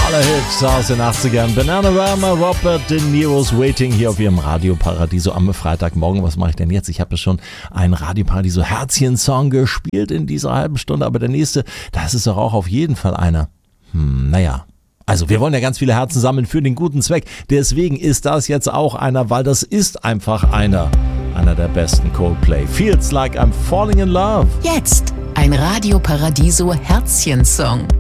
Alle Hits aus den 80ern. Bananarama, Robert De Niro's Waiting hier auf Ihrem Radio Paradiso am Freitagmorgen. Was mache ich denn jetzt? Ich habe ja schon einen Radio Paradiso Herzchen-Song gespielt in dieser halben Stunde, aber der nächste, das ist doch auch auf jeden Fall einer. Naja. Also wir wollen ja ganz viele Herzen sammeln für den guten Zweck. Deswegen ist das jetzt auch einer, weil das ist einfach einer der besten Coldplay. Feels like I'm falling in love. Jetzt ein Radio Paradiso Herzchen-Song.